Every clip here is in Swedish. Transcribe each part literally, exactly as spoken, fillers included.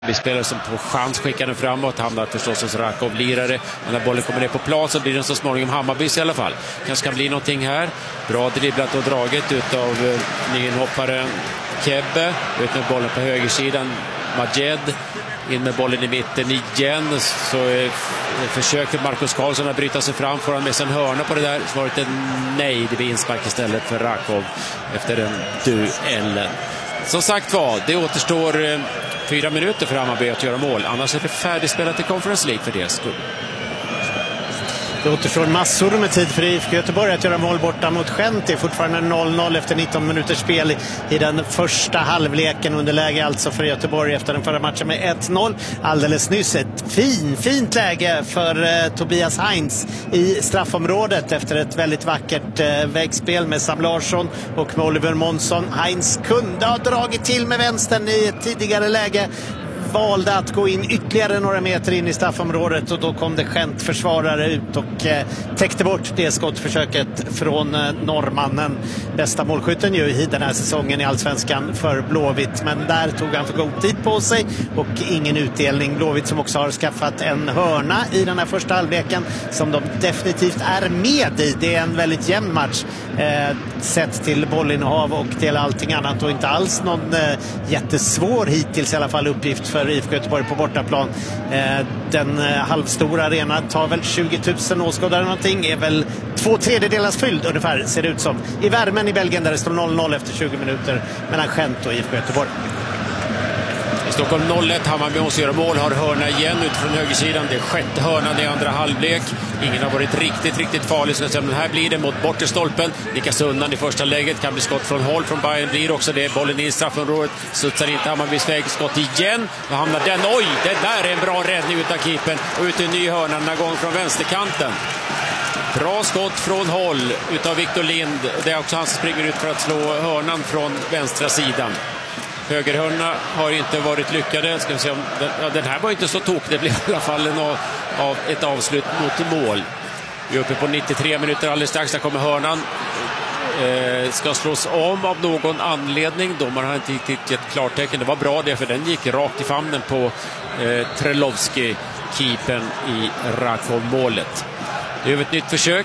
Vi spelar som på chans, skickar den framåt, hamnar förstås hos Rakov lirare. Men när bollen kommer ner på plan så blir den så småningom Hammarbys i alla fall. Kanske kan bli någonting här. Bra dribblat och draget utav eh, nyinhopparen Kebbe. Ut med bollen på högersidan, Majed. In med bollen i mitten igen. Så eh, försöker Marcus Karlsson att bryta sig fram. Får han med sig en hörna på det där. Svaret är nej, det blir inspark istället för Rakov efter den duellen. Som sagt var, det återstår eh, fyra minuter för Hammarby att göra mål. Annars är det färdigspelat i Conference League för deras skull. Det återstår massor med tid för I F K Göteborg att göra mål borta mot Gent. Det är fortfarande noll noll efter nitton minuters spel i den första halvleken. Underläge alltså för Göteborg efter den förra matchen med ett noll. Alldeles nyss ett fin, fint läge för eh, Tobias Heinz i straffområdet efter ett väldigt vackert eh, väggspel med Sam Larsson och med Oliver Månsson. Heinz kunde ha dragit till med vänstern i ett tidigare läge. Valde att gå in ytterligare några meter in i straffområdet och då kom det Gent försvarare ut och eh, täckte bort det skottförsöket från eh, norrmannen. Bästa målskytten ju i den här säsongen i Allsvenskan för Blåvitt, men där tog han för god tid på sig och ingen utdelning. Blåvitt som också har skaffat en hörna i den här första halvleken som de definitivt är med i. Det är en väldigt jämn match eh, sett till bollinnehav och till allting annat och inte alls någon eh, jättesvår hittills i alla fall uppgift för I F K Göteborg på bortaplan. Den halvstora arenan tar väl tjugo tusen åskådare någonting, är väl två tredjedelars fylld ungefär, ser det ut som. I värmen i Belgien där det står noll noll efter tjugo minuter mellan Gent och I F K Göteborg. I Stockholm noll ett, Hammarby måste göra mål, har hörna igen utifrån högersidan. Det är sjätte hörnan i andra halvlek. Ingen har varit riktigt, riktigt farlig. Så den här blir det mot bortre stolpen. Nickas undan i första läget, kan bli skott från håll från Bayern, blir också det. Bollen in i straffområdet, studsar inte Hammarbys väg, skott igen. Då hamnar den, oj, det där är en bra räddning utav keepern. Och ut i en ny hörna, den här gången från vänsterkanten. Bra skott från håll utav Victor Lind. Det är också han som springer ut för att slå hörnan från vänstra sidan. Högerhörna har inte varit lyckade. Ska vi se om den, ja, den här var inte så tok. Det blev i alla fall en av, av ett avslut mot mål. Vi är uppe på nittiotre minuter alldeles strax. Där kommer hörnan. Eh, ska slås om av någon anledning. Domaren har inte riktigt gett klartecken. Det var bra det, för den gick rakt i famnen på eh, Trelovski, keepern i Rakov-målet. Det är ett nytt försök.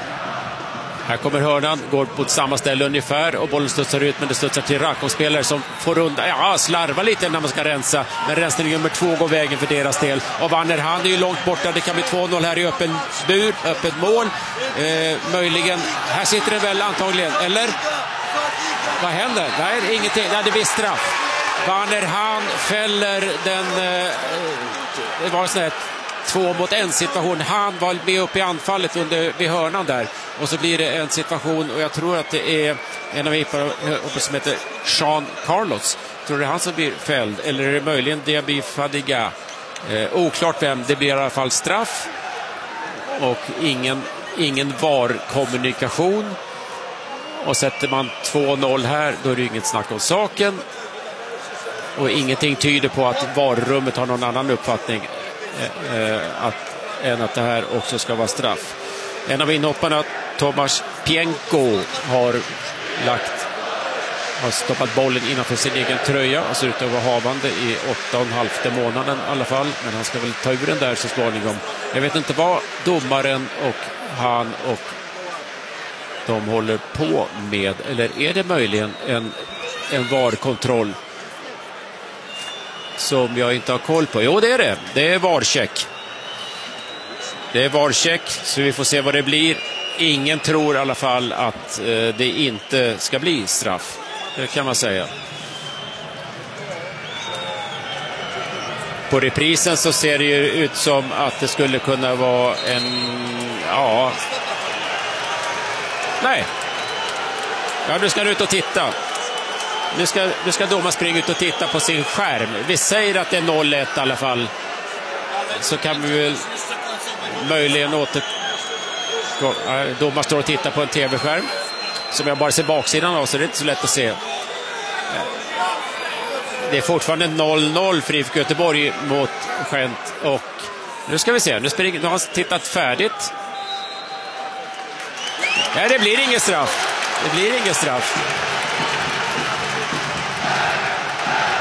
Här kommer hörnan, går på samma ställe ungefär och bollen studsar ut, men det studsar till Rakov-spelare som får undan, ja, slarva lite när man ska rensa, men rensning nummer två går vägen för deras del. Och Vanner, han är ju långt borta, det kan bli två noll här i öppen bur, öppet mål. Eh, möjligen, här sitter det väl antagligen, eller? Vad händer? Nej, ingenting, nej, det blir straff. Vanner, han fäller den, eh, det var sån här två mot en situation. Han var med upp i anfallet under, vid hörnan där. Och så blir det en situation, och jag tror att det är en av iparna som heter Jean Carlos. Tror det är han som blir fälld, eller är det möjligen Diaby Fadiga? Eh, oklart vem, det blir i alla fall straff. Och ingen, ingen VAR-kommunikation. Och sätter man två noll här, då är det inget snack om saken. Och ingenting tyder på att VAR-rummet har någon annan uppfattning eh, att, än att det här också ska vara straff. En av inhopparna, Tomasz Pienko, har lagt har stoppat bollen innanför sin egen tröja och ser ut att vara havande i åtta och en halvte månaden i alla fall, men han ska väl ta ur den där så småningom. Jag vet inte vad domaren och han och de håller på med, eller är det möjligen en, en VAR-kontroll som jag inte har koll på? Jo, det är det. Det är VAR-check. Det är VAR-check, så vi får se vad det blir. Ingen tror i alla fall att eh, det inte ska bli straff. Det kan man säga. På reprisen så ser det ju ut som att det skulle kunna vara en... Ja... Nej. Ja, nu ska du ut och titta. Nu ska, nu ska domaren springa ut och titta på sin skärm. Vi säger att det är noll ett i alla fall. Så kan vi väl möjligen åter... Domaren står och tittar på en tv-skärm som jag bara ser baksidan av, så det är inte så lätt att se. Det är fortfarande noll noll för I F K Göteborg mot Gent. Och nu ska vi se, nu, springer, nu har han tittat färdigt. Nej, det blir ingen straff. Det blir ingen straff.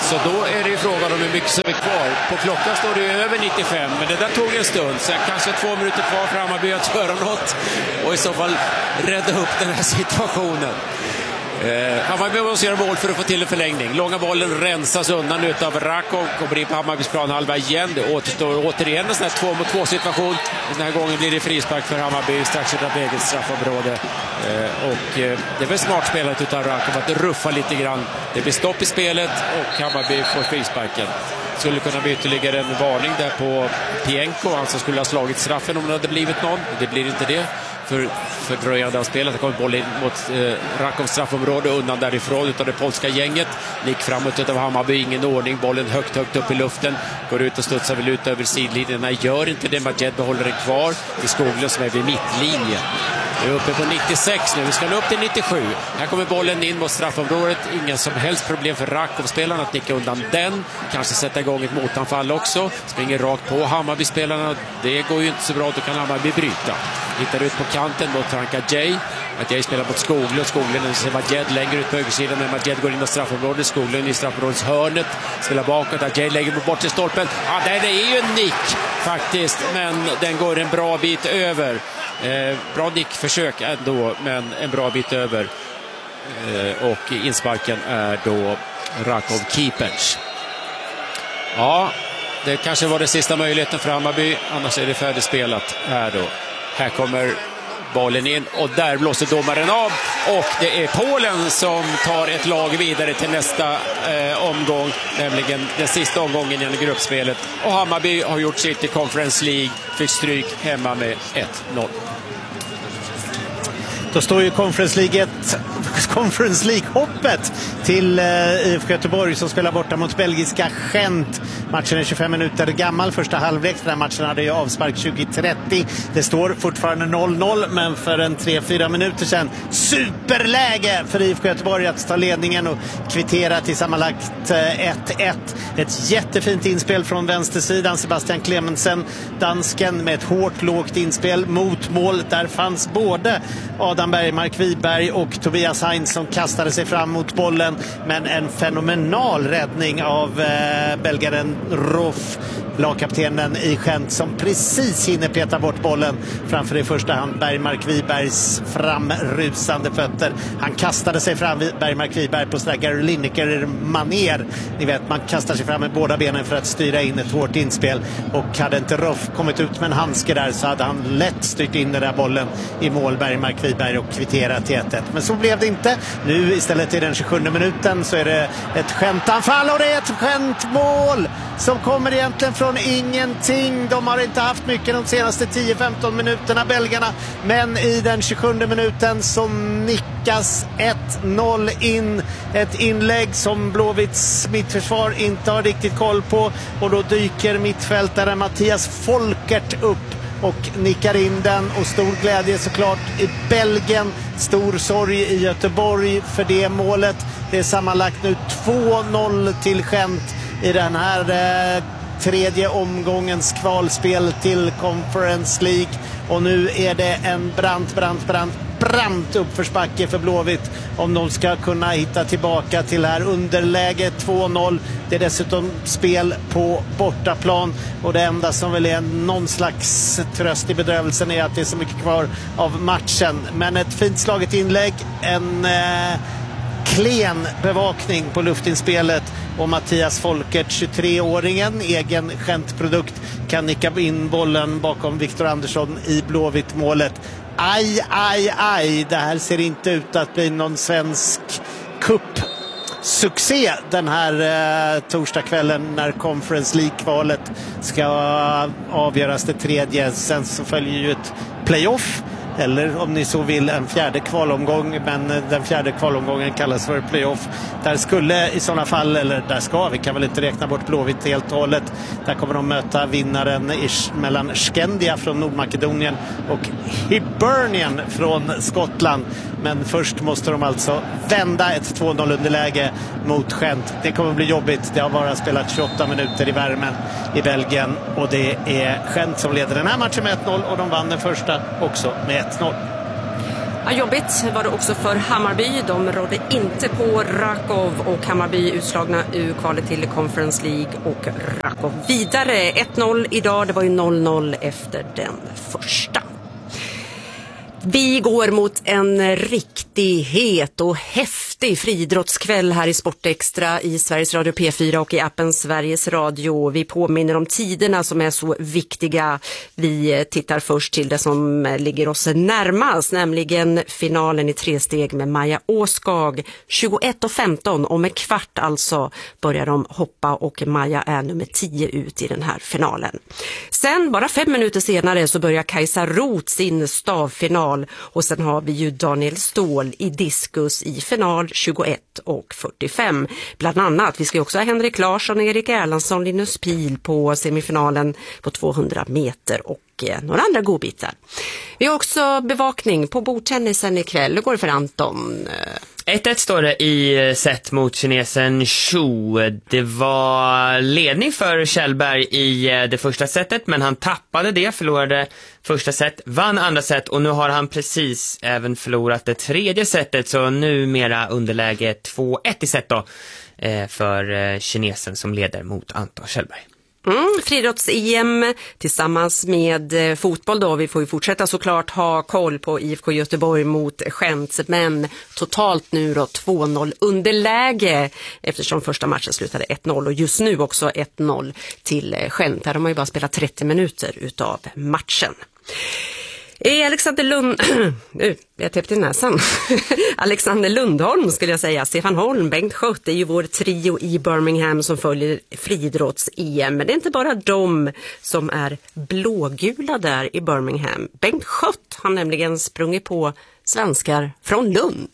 Så då är det ju frågan om hur mycket som är kvar. På klockan står det ju över nittiofem, men det där tog en stund. Så kanske två minuter kvar för Hammarby att göra något och i så fall rädda upp den här situationen. Eh, Hammarby måste göra mål för att få till en förlängning. Långa bollen rensas undan utav Rakov. Kommer in på Hammarbys planhalva igen. Det återstår återigen en sån här två mot två situation. Den här gången blir det frispark för Hammarby strax utanför eget straffområde. Eh, och eh, det är väl smart spelat utav Rakov att ruffa lite grann. Det blir stopp i spelet och Hammarby får frisparken. Skulle kunna bli ytterligare en varning där på Pienko. Han som skulle ha slagit straffen om det hade blivit någon. Det blir inte det. För fördröjande av spelet. Det kommer boll in mot eh, Rakovs straffområde undan därifrån utav det polska gänget. Nick framåt utav Hammarby, ingen ordning. Bollen högt, högt upp i luften. Går ut och studsar väl ut över sidlinjerna. Gör inte det. Majed behåller den kvar i Skoglund som är vid mittlinjen. Vi är uppe på nittiosex nu. Vi ska nå upp till nittiosju. Här kommer bollen in mot straffområdet. Inga som helst problem för Rakov-spelarna att nicka undan den. Kanske sätta igång ett motanfall också. Springer rakt på Hammarby-spelarna. Det går ju inte så bra. Då kan Hammarby bryta. Hittar ut på kanten mot Franka Jay. Majed spelar mot Skoglund. Skoglund ser Majed längre ut på högersidan. Men Majed går in i straffområdet. Skoglund i straffområdets hörnet. Spelar bakåt. Jay lägger bort till stolpen. Ja, det är ju en nick faktiskt. Men den går en bra bit över. Eh, bra nickförsök ändå, men en bra bit över. Eh, och insparken är då Rakov keepers. Ja, det kanske var den sista möjligheten för Hammarby. Annars är det färdigspelat här då. Här kommer bollen in och där blåser domaren av. Och det är Polen som tar ett lag vidare till nästa eh, omgång. Nämligen den sista omgången i gruppspelet. Och Hammarby har gjort sitt i Conference League. Fick stryk hemma med ett noll. Då står ju Conference League, Conference League-hoppet till eh, I F K Göteborg som spelar borta mot belgiska Gent. Matchen är tjugofem minuter gammal. Första halvlek. Den här matchen hade ju avspark tjugo trettio. Det står fortfarande noll noll, men för en tre fyra minuter sedan superläge för I F K Göteborg att ta ledningen och kvittera till sammanlagt eh, ett ett. Ett jättefint inspel från vänstersidan. Sebastian Clemensen, dansken, med ett hårt lågt inspel mot mål. Där fanns både Adam Bergmark Wiberg och Tobias Heinz som kastade sig fram mot bollen, men en fenomenal räddning av eh, belgaren Roff, lagkaptenen i Gent, som precis hinner peta bort bollen framför i första hand Bergmark Wibergs framrusande fötter. Han kastade sig fram, Bergmark Wiberg, på sådär Gary Lineker-maner. Ni vet, man kastar sig fram med båda benen för att styra in ett hårt inspel, och hade inte Roff kommit ut med en handske där så hade han lätt styrt in den där bollen i mål, Bergmark Wiberg, och kvitterat till ett ett. Men så blev det inte. Nu istället i den tjugosjunde minuten så är det ett Gentanfall och det är ett Gent-mål som kommer egentligen från ingenting. De har inte haft mycket de senaste tio femton minuterna, belgarna, men i den tjugosjunde minuten så nickas ett noll in. Ett inlägg som Blåvitts mittförsvar inte har riktigt koll på, och då dyker mittfältaren Mattias Folkert upp och nickar in den, och stor glädje såklart i Belgien, stor sorg i Göteborg för det målet. Det är sammanlagt nu två noll till Gent i den här eh, tredje omgångens kvalspel till Conference League, och nu är det en brant, brant, brant brant uppförsbacke för Blåvitt om de ska kunna hitta tillbaka till här underläge två noll. Det är dessutom spel på bortaplan, och det enda som väl är någon slags tröst i bedrövelsen är att det är så mycket kvar av matchen. Men ett fint slaget inlägg, en eh, klen bevakning på luftinspelet, och Mattias Folkert, tjugotre-åringen, egen Gent-produkt, kan nicka in bollen bakom Viktor Andersson i Blåvitt-målet. Aj, aj, aj. Det här ser inte ut att bli någon svensk cup-succé den här eh, torsdagskvällen när Conference League-kvalet ska avgöras det tredje. Sen så följer ju ett playoff, eller om ni så vill en fjärde kvalomgång, men den fjärde kvalomgången kallas för playoff. Där skulle i sådana fall, eller där ska, vi kan väl inte räkna bort Blåvitt helt och hållet. Där kommer de möta vinnaren i, mellan Skendia från Nordmakedonien och Hibernian från Skottland. Men först måste de alltså vända ett två noll underläge mot Gent. Det kommer bli jobbigt. Det har bara spelat tjugoåtta minuter i värmen i Belgien, och det är Gent som leder den här matchen med ett noll, och de vann den första också med ett noll. Ja, jobbigt var det också för Hammarby. De rådde inte på Rakov och Hammarby utslagna ur kvalet till Conference League och Rakov vidare. ett noll idag, det var ju noll noll efter den första. Vi går mot en riktig het och häftig friidrottskväll här i Sportextra i Sveriges Radio P fyra och i appen Sveriges Radio. Vi påminner om tiderna som är så viktiga. Vi tittar först till det som ligger oss närmast, nämligen finalen i tre steg med Maja Åskag. tjugoett och femton, om en kvart alltså, börjar de hoppa och Maja är nummer tio ut i den här finalen. Sen, bara fem minuter senare, så börjar Kajsa Roth sin stavfinal. Och sen har vi ju Daniel Ståhl i diskus i final tjugoett och fyrtiofem. Bland annat, vi ska också ha Henrik Larsson, Erik Erlandsson, Linus Pil på semifinalen på tvåhundra meter och eh, några andra godbitar. Vi har också bevakning på bordtennisen ikväll. Hur går det för Anton? ett ett står det i set mot kinesen Xu. Det var ledning för Kjellberg i det första setet, men han tappade det, förlorade första set, vann andra set och nu har han precis även förlorat det tredje setet, så numera underläge två ett i set då för kinesen som leder mot Anton Kjellberg. Mm, friidrotts-E M tillsammans med eh, fotboll då. Vi får ju fortsätta såklart ha koll på I F K Göteborg mot Gent, men totalt nu då två noll underläge eftersom första matchen slutade ett noll och just nu också ett noll till eh, Gent. Här har man ju bara spelat trettio minuter utav matchen. Alexander Lund... nu, jag täppte i näsan. Alexander Lundholm skulle jag säga. Stefan Holm, Bengt Schött är ju vår trio i Birmingham som följer friidrotts-E M. Men det är inte bara de som är blågula där i Birmingham. Bengt Schött har nämligen sprungit på svenskar från Lund.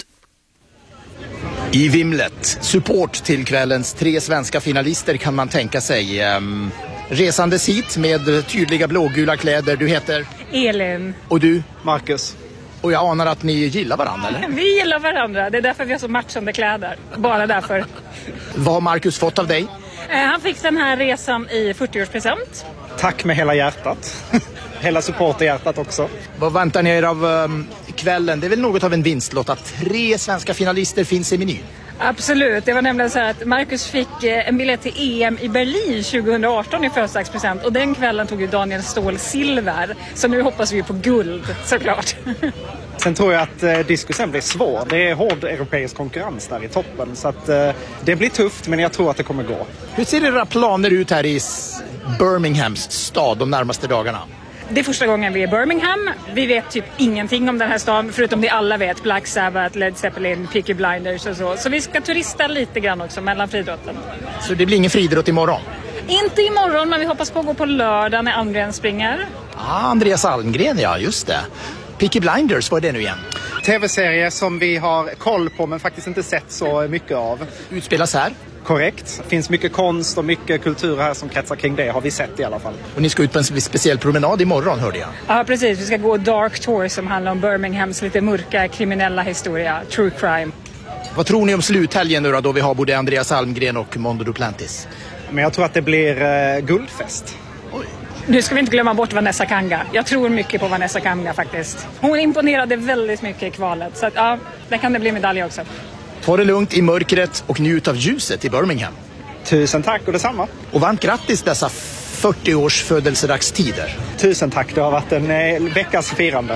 I vimlet, support till kvällens tre svenska finalister kan man tänka sig. Um, resandes hit med tydliga blågula kläder. Du heter? Elin. Och du? Marcus. Och jag anar att ni gillar varandra, eller? Vi gillar varandra, det är därför vi har så matchande kläder. Bara därför. Vad har Marcus fått av dig? Eh, han fick den här resan i fyrtioårspresent. Tack med hela hjärtat. Hela supporterhjärtat också. Vad väntar ni er av um, kvällen? Det är väl något av en vinstlott att tre svenska finalister finns i menyn? Absolut, det var nämligen så här att Marcus fick en biljett till E M i Berlin tjugohundraarton i födelsedagspresent och den kvällen tog ju Daniel Ståhl silver. Så nu hoppas vi på guld, såklart. Sen tror jag att eh, diskusen blir svår. Det är hård europeisk konkurrens där i toppen. Så att eh, det blir tufft, men jag tror att det kommer gå. Hur ser era planer ut här i Birminghams stad de närmaste dagarna? Det är första gången vi är i Birmingham. Vi vet typ ingenting om den här staden, förutom det alla vet. Black Sabbath, Led Zeppelin, Peaky Blinders och så. Så vi ska turista lite grann också mellan friidrotten. Så det blir ingen friidrott imorgon? Inte imorgon, men vi hoppas på att gå på lördag när Andrén springer. Ah, Andreas Almgren, ja, just det. Peaky Blinders, vad är det nu igen? Tv-serie som vi har koll på men faktiskt inte sett så mycket av. Utspelas här? Korrekt. Det finns mycket konst och mycket kultur här som kretsar kring det, har vi sett i alla fall. Och ni ska ut på en speciell promenad imorgon, hörde jag. Ja, precis. Vi ska gå Dark Tour som handlar om Birminghams lite mörka kriminella historia, true crime. Vad tror ni om sluthelgen nu då, då vi har både Andreas Almgren och Mondo Duplantis? Men jag tror att det blir eh, guldfest. Oj. Nu ska vi inte glömma bort Vanessa Kanga. Jag tror mycket på Vanessa Kanga faktiskt. Hon imponerade väldigt mycket i kvalet. Så att, ja, där kan det bli medalj också. Ta det lugnt i mörkret och njut av ljuset i Birmingham. Tusen tack och detsamma. Och varmt grattis dessa fyrtio års födelsedagstider. Tusen tack, det har varit en eh, veckas firande.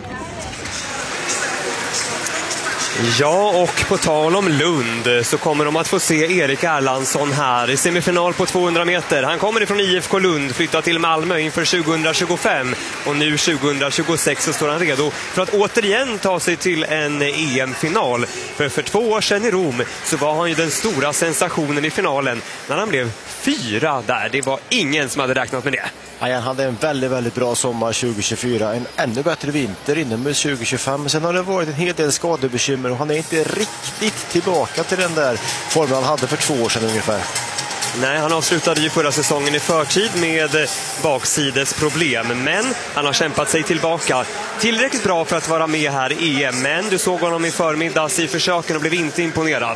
Ja, och på tal om Lund så kommer de att få se Erik Erlandsson här i semifinal på tvåhundra meter. Han kommer ifrån I F K Lund, flyttar till Malmö inför tjugohundratjugofem och nu tjugohundratjugosex så står han redo för att återigen ta sig till en E M-final. För för två år sedan i Rom så var han ju den stora sensationen i finalen när han blev fyra där. Det var ingen som hade räknat med det. Ja, han hade en väldigt, väldigt bra sommar tjugohundratjugofyra, en ännu bättre vinter inomhus tjugohundratjugofem. Sen har det varit en hel del skadebekymmer och han är inte riktigt tillbaka till den där formen han hade för två år sedan ungefär. Nej, han avslutade ju förra säsongen i förtid med baksidesproblem, men han har kämpat sig tillbaka tillräckligt bra för att vara med här i E M. Men du såg honom i förmiddags i försöken och blev inte imponerad.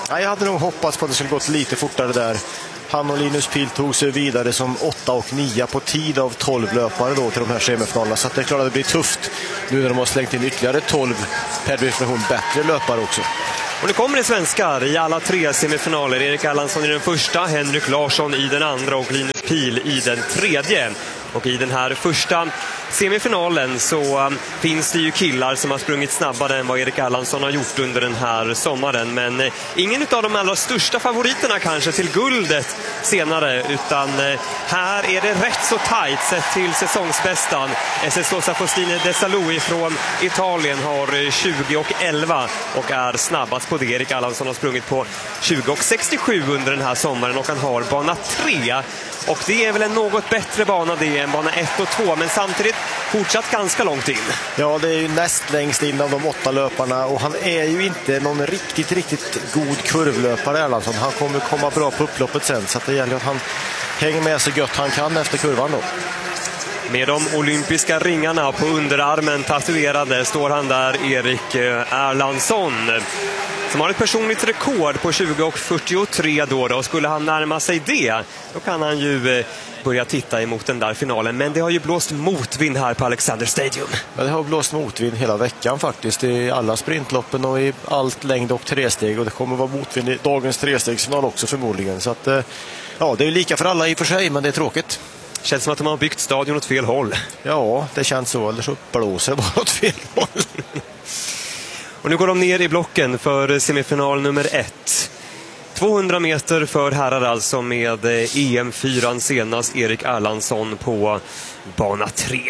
Ja, jag hade nog hoppats på att det skulle gått lite fortare där. Han och Linus Pihl tog sig vidare som åtta och nio på tid av tolv löpare då till de här semifinalerna. Så att det är klart att det blir tufft nu när de har slängt in ytterligare tolv per definition bättre löpare också. Och nu kommer det svenskar i alla tre semifinaler. Erik Erlandsson i den första, Henrik Larsson i den andra och Linus Pihl i den tredje. Och i den här första semifinalen så finns det ju killar som har sprungit snabbare än vad Erik Erlandsson har gjort under den här sommaren. Men ingen av de allra största favoriterna kanske till guldet senare, utan här är det rätt så tajt sett till säsongsbästan. Esesosa Faustine Desalou från Italien har tjugo och elva och är snabbast på det. Erik Erlandsson har sprungit på tjugo och sextiosju under den här sommaren och han har bana tre. Och det är väl en något bättre bana det än bana ett och två, men samtidigt fortsatt ganska långt in. Ja, det är ju näst längst in av de åtta löparna och han är ju inte någon riktigt, riktigt god kurvlöpare Erlandsson. Han kommer komma bra på upploppet sen, så att det gäller att han hänger med så gött han kan efter kurvan då. Med de olympiska ringarna på underarmen tatuerade står han där, Erik Erlandsson, som har ett personligt rekord på tjugo och fyrtiotre då, då. Och skulle han närma sig det, då kan han ju börja titta emot den där finalen. Men det har ju blåst motvind här på Alexander Stadium. Ja, det har blåst motvind hela veckan faktiskt, i alla sprintloppen och i allt längd och tresteg. Och det kommer vara motvind i dagens trestegsfinal också förmodligen. Så att, ja, det är lika för alla i och för sig, men det är tråkigt. Känns som att de har byggt stadion åt fel håll. Ja, det känns så. Eller så blåser det bara åt fel håll. Och nu går de ner i blocken för semifinal nummer ett. tvåhundra meter för herrar alltså, med E M fyra senast Erik Erlandsson på bana tre.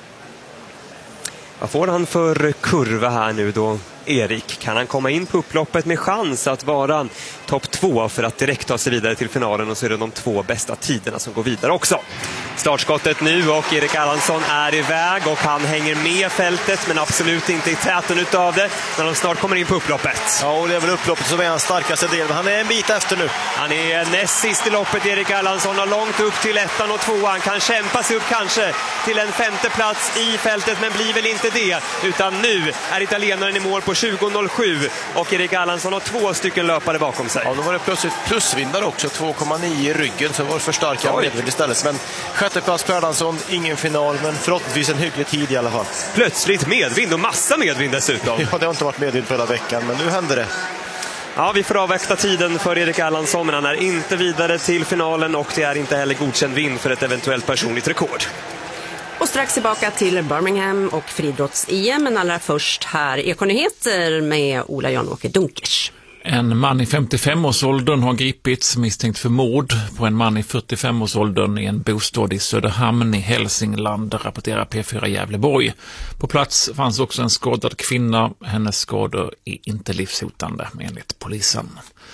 Vad får han för kurva här nu då, Erik? Kan han komma in på upploppet med chans att vara topp två för att direkt ta sig vidare till finalen, och så är det de två bästa tiderna som går vidare också. Startskottet nu och Erik Erlandsson är iväg och han hänger med fältet men absolut inte i täten utav det när de snart kommer in på upploppet. Ja, och det är väl upploppet som är hans starkaste del, men han är en bit efter nu. Han är näst sist i loppet, Erik Erlandsson, har långt upp till ettan och tvåan, kan kämpa sig upp kanske till en femte plats i fältet, men blir väl inte det, utan nu är italienaren i mål på tjugo noll sju och Erik Erlandsson har två stycken löpare bakom sig. Ja, då var det plötsligt plusvindare också, två komma nio i ryggen, så var det för starka medvind istället. Men sjätte plats på Erlandsson, ingen final, men förhoppningsvis en hygglig tid i alla fall. Plötsligt medvind och massa medvind dessutom. Ja, det har inte varit medvind på hela veckan, men nu händer det. Ja, vi får avvakta tiden för Erik Erlandsson, men han är inte vidare till finalen och det är inte heller godkänd vind för ett eventuellt personligt rekord. Och strax tillbaka till Birmingham och friidrotts-E M, men allra först här Ekonyheter med Ola Jan-Åke Dunkers. En man i femtiofem-årsåldern har gripits misstänkt för mord på en man i fyrtiofem-årsåldern i en bostad i Söderhamn i Hälsingland, rapporterar P fyra Gävleborg. På plats fanns också en skadad kvinna. Hennes skador är inte livshotande enligt polisen.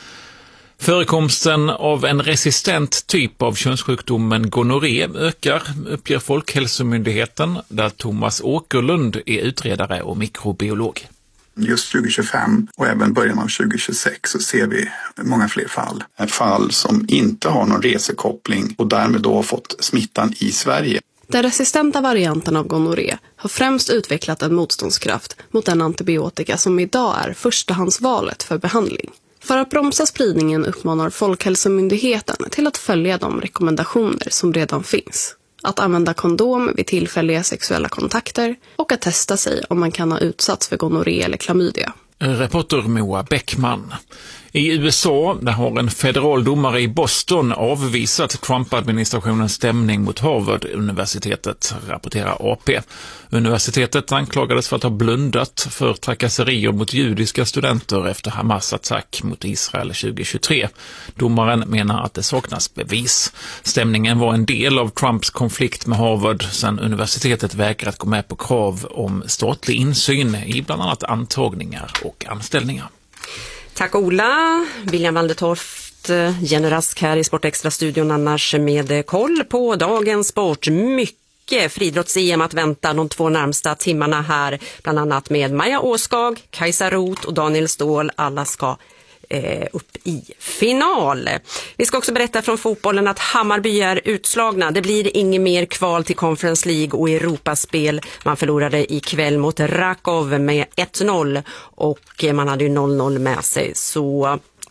Förekomsten av en resistent typ av könssjukdomen gonorré ökar, uppger Folkhälsomyndigheten, där Thomas Åkerlund är utredare och mikrobiolog. Just tjugo tjugofem och även början av tjugo tjugosex så ser vi många fler fall. Fall som inte har någon resekoppling och därmed då har fått smittan i Sverige. Den resistenta varianten av gonorré har främst utvecklat en motståndskraft mot den antibiotika som idag är förstahandsvalet för behandling. För att bromsa spridningen uppmanar Folkhälsomyndigheten till att följa de rekommendationer som redan finns. Att använda kondom vid tillfälliga sexuella kontakter och att testa sig om man kan ha utsatts för gonorré eller klamydia. Reporter Moa Bäckman. I U S A där har en federal domare i Boston avvisat Trump-administrationens stämning mot Harvard-universitetet, rapporterar A P. Universitetet anklagades för att ha blundat för trakasserier mot judiska studenter efter Hamas attack mot Israel tjugo tjugotre. Domaren menar att det saknas bevis. Stämningen var en del av Trumps konflikt med Harvard sedan universitetet vägrat gå med på krav om statlig insyn i bland annat antagningar och anställningar. Tack Ola. William Waldertorft, Jenny Rask här i Sportextra-studion annars med koll på dagens sport. Mycket friidrotts-E M att vänta de två närmsta timmarna här, bland annat med Maja Åskag, Kajsa Roth och Daniel Ståhl. Alla ska eh, upp i final. Vi ska också berätta från fotbollen att Hammarby är utslagna. Det blir inget mer kval till Conference League och Europaspel. Man förlorade ikväll mot Rakov med ett noll och man hade ju noll noll med sig. Så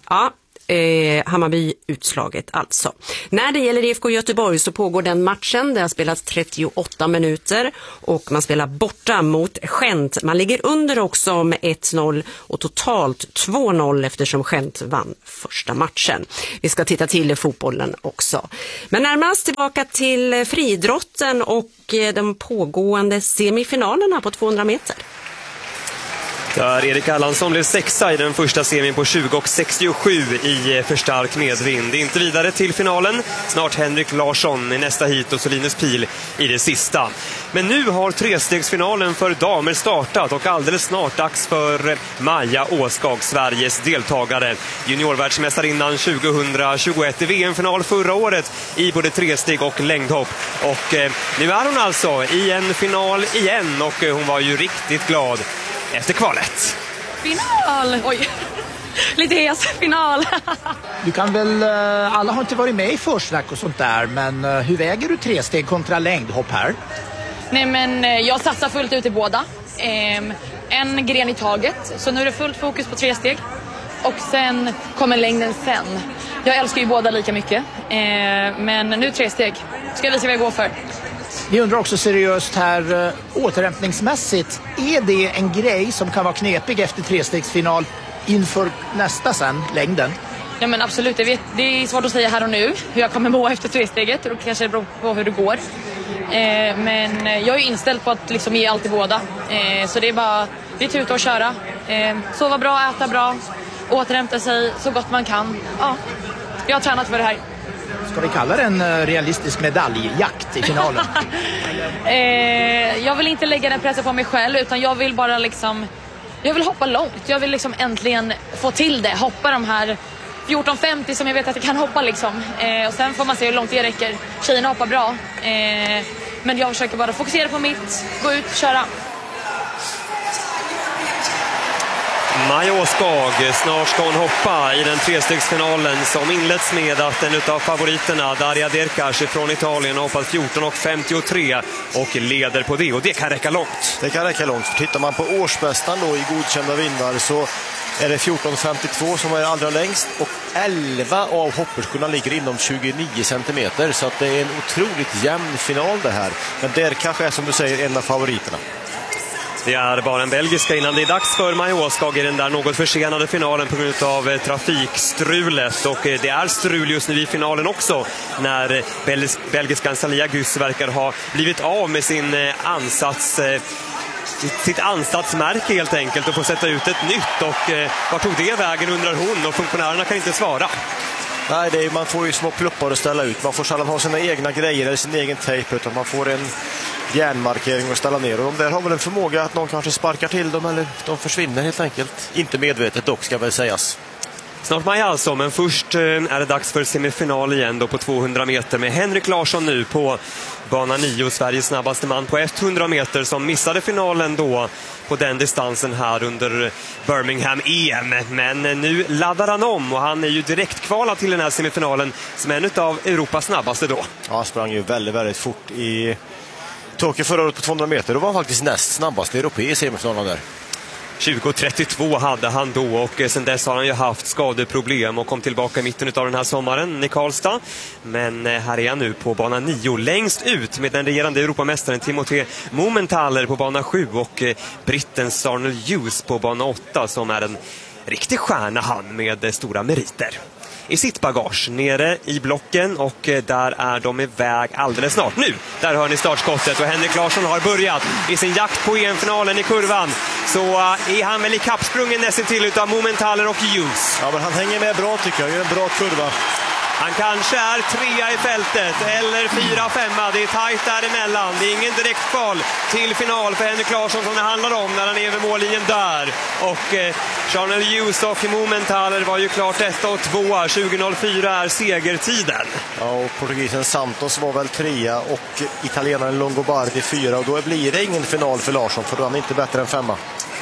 Ja, eh, Hammarby-utslaget alltså. När det gäller I F K Göteborg så pågår den matchen. Det har spelats trettioåtta minuter och man spelar borta mot Gent. Man ligger under också med ett noll och totalt två noll eftersom Gent vann första matchen. Vi ska titta till fotbollen också. Men närmast tillbaka till friidrotten och de pågående semifinalerna på tvåhundra meter. Där Erik Erlandsson blev sexa i den första semin på tjugo och sextiosju i för stark medvind. Inte vidare till finalen. Snart Henrik Larsson i nästa hit och så Linus Pil i det sista. Men nu har trestegsfinalen för damer startat och alldeles snart dags för Maja Åskag, Sveriges deltagare. Juniorvärldsmästarinnan tjugohundratjugoett i V M-final förra året i både tresteg och längdhopp. Och eh, nu är hon alltså i en final igen och eh, hon var ju riktigt glad efter kvalet. Final! Oj, lite hes. Final. Du kan väl, alla har inte varit med i försnack och sånt där, men hur väger du tre steg kontra längdhopp här? Nej, men jag satsar fullt ut i båda. En gren i taget, så nu är det fullt fokus på tre steg. Och sen kommer längden sen. Jag älskar ju båda lika mycket, men nu tre steg. Ska jag visa vad jag går för. Vi undrar också seriöst här, återhämtningsmässigt, är det en grej som kan vara knepig efter trestegsfinal inför nästa sen, längden? Ja, men absolut, jag vet, det är svårt att säga här och nu hur jag kommer må efter tresteget, och kanske det beror på hur det går. Eh, men jag är inställd på att liksom ge allt i båda, eh, så det är bara lite ut och köra, eh, sova bra, äta bra, återhämta sig så gott man kan. Ja, jag har tränat för det här. Ska vi kalla det en realistisk medaljjakt i finalen? eh, jag vill inte lägga den pressen på mig själv, utan jag vill bara liksom, jag vill hoppa långt. Jag vill liksom äntligen få till det, hoppa de här fjorton femtio som jag vet att jag kan hoppa liksom. Eh, och sen får man se hur långt det räcker. Tjejerna hoppar bra. Eh, men jag försöker bara fokusera på mitt, gå ut, köra. Maja Åskag, snart ska hon hoppa i den trestegsfinalen som inletts med att en av favoriterna, Daria Derkash från Italien, har hoppat fjorton och femtiotre och leder på det, och det kan räcka långt. Det kan räcka långt. Tittar man på årsbästan då i godkända vindar så är det fjorton femtiotvå som är allra längst och elva av hopperskorna ligger inom tjugonio centimeter, så att det är en otroligt jämn final det här. Men Derkash är, som du säger, en av favoriterna. Det är bara en belgiska innan det är dags för Maja Åskag i den där något försenade finalen på grund av trafikstrulet. Och det är strul just nu i finalen också, när belgis- belgiskan Salia Gus verkar ha blivit av med sin ansats, sitt ansatsmärke helt enkelt, och får sätta ut ett nytt. Och eh, var tog det vägen, undrar hon, och funktionärerna kan inte svara. Nej, det är, man får ju små pluppar att ställa ut. Man får sällan ha sina egna grejer eller sin egen tejp, utan man får en järnmarkering att ställa ner. Och de där har väl en förmåga att någon kanske sparkar till dem, eller de försvinner helt enkelt. Inte medvetet dock, ska väl sägas. Snart Maja alltså, men först är det dags för semifinal igen då på tvåhundra meter med Henrik Larsson nu på bana nio, Sveriges snabbaste man på hundra meter, som missade finalen då på den distansen här under Birmingham E M. Men nu laddar han om och han är ju direkt kvalad till den här semifinalen som en av Europas snabbaste då. Ja, han sprang ju väldigt, väldigt fort i Tokyo förra året på tvåhundra meter. Då var han faktiskt näst snabbaste europei i semifinalen där. tjugo trettiotvå hade han då, och sen dess har han ju haft skadeproblem och kom tillbaka i mitten av den här sommaren i Karlstad. Men här är han nu på bana nio, längst ut med den regerande Europamästaren Timothée Mumenthaler på bana sju och britten Sarnell Hughes på bana åtta, som är en riktig stjärna han med stora meriter i sitt bagage nere i blocken, och där är de iväg alldeles snart. Nu, där hör ni startskottet och Henrik Larsson har börjat i sin jakt på E M-finalen i kurvan. Så är han väl i kappsprungen nästan till utav Mumenthaler och Hughes. Ja, men han hänger med bra tycker jag, det är en bra kurva. Han kanske är trea i fältet eller fyra, femma. Det är tajt däremellan. Det är ingen direkt kval till final för Henrik Larsson som det handlar om när han är vid mållinjen där. Och eh, Sarnell Hughes och Mumenthaler var ju klart etta och tvåa. tjugo noll fyra är segertiden. Ja, och portugisen Santos var väl trea och italienaren Longobardi fyra. Och då blir det ingen final för Larsson, för då är han inte bättre än femma.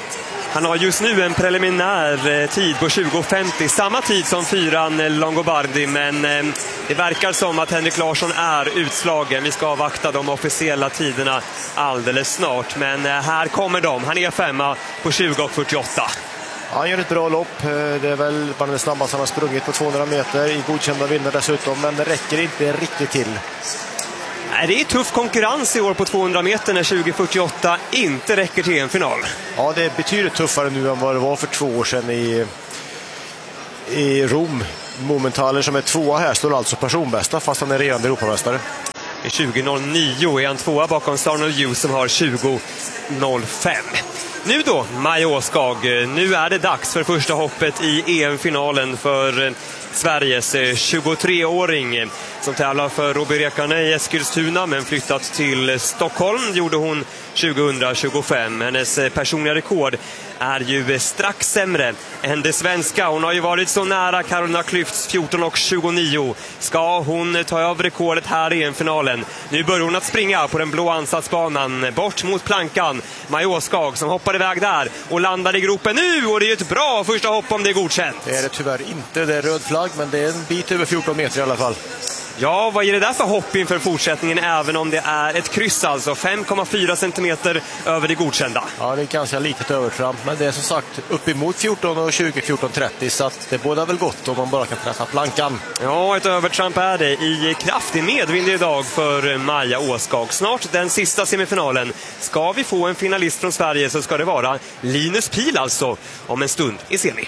Han har just nu en preliminär tid på tjugo femtio, samma tid som fyran Longobardi, men det verkar som att Henrik Larsson är utslagen. Vi ska avvakta de officiella tiderna alldeles snart, men här kommer de. Han är femma på tjugo fyrtioåtta. Han gör ett bra lopp. Det är väl bara det snabbaste han har sprungit på tvåhundra meter i godkända vinner dessutom, men det räcker inte riktigt till. Nej, det är tuff konkurrens i år på tvåhundra meter när tjugo fyrtioåtta inte räcker till en final. Ja, det är betydligt tuffare nu än vad det var för två år sedan i, i Rom. Momentaler som är tvåa här står alltså personbästa fast han är redan Europamästare. I tjugo noll nio är han tvåa bakom Sarnell Hughes som har tjugo noll fem. Nu då, Maja Åskag, nu är det dags för första hoppet i E M-finalen för Sveriges tjugotreåring som tävlar för Robert Rekarne i Eskilstuna men flyttat till Stockholm gjorde hon tjugohundratjugofem. Hennes personliga rekord är ju strax sämre än det svenska. Hon har ju varit så nära Carolina Klüfts fjorton och tjugonio. Ska hon ta över rekordet här i en-finalen? Nu börjar hon att springa på den blå ansatsbanan bort mot plankan. Maja Åskag som hoppar iväg där och landar i gropen nu, och det är ett bra första hopp om det är godkänt. Det är det tyvärr inte, det är röd flagg, men det är en bit över fjorton meter i alla fall. Ja, vad är det där för hopp inför fortsättningen även om det är ett kryss alltså? fem komma fyra centimeter över det godkända. Ja, det är ganska litet övertramp, men det är som sagt uppemot fjorton och tjugo, fjorton trettio så att det båda väl gott om man bara kan träffa plankan. Ja, ett övertramp är det i kraftig medvind idag för Maja Åskag. Snart den sista semifinalen. Ska vi få en finalist från Sverige så ska det vara Linus Pihl alltså om en stund i semi.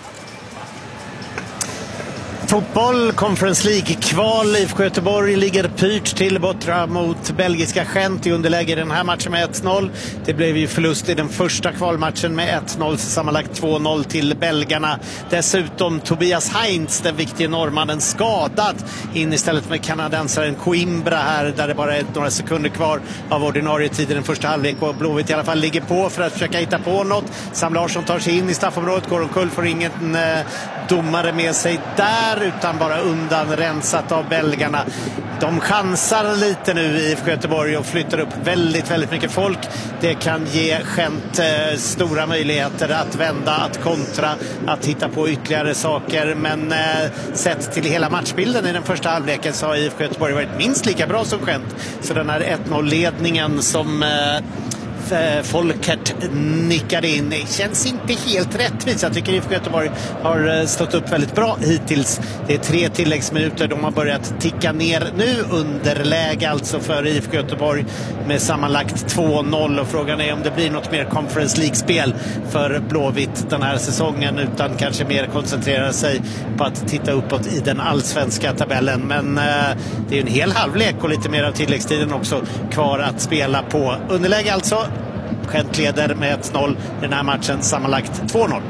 Fotboll, Conference League-kval. I I F K Göteborg ligger pyrt till borta mot belgiska Gent i underläge i den här matchen med ett noll. Det blev ju förlust i den första kvalmatchen med ett noll, så sammanlagt två noll till belgarna. Dessutom Tobias Heinz, den viktiga norrmannen, skadad in istället med kanadensaren Coimbra här, där det bara är några sekunder kvar av ordinarie tid i den första halvlek, och Blåvitt i alla fall ligger på för att försöka hitta på något. Sam Larsson tar sig in i straffområdet, går omkull, får ingen eh, domare med sig där, utan bara undan rensat av belgarna. De chansar lite nu i I F K Göteborg och flyttar upp väldigt, väldigt mycket folk. Det kan ge Gent eh, stora möjligheter att vända, att kontra, att hitta på ytterligare saker. Men eh, sett till hela matchbilden i den första halvleken så har I F K Göteborg varit minst lika bra som Gent. Så den här ett noll-ledningen som Eh, Folkert nickade in. Det känns inte helt rättvist. Jag tycker I F K Göteborg har stått upp väldigt bra hittills. Det är tre tilläggsminuter. De har börjat ticka ner nu. Underläge alltså för I F K Göteborg med sammanlagt två noll. Och frågan är om det blir något mer Conference League-spel för Blåvitt den här säsongen, utan kanske mer koncentrera sig på att titta uppåt i den allsvenska tabellen. Men eh, det är en hel halvlek och lite mer av tilläggstiden också kvar att spela på. Underläge alltså. Gent leder med ett noll i den här matchen, sammanlagt två noll.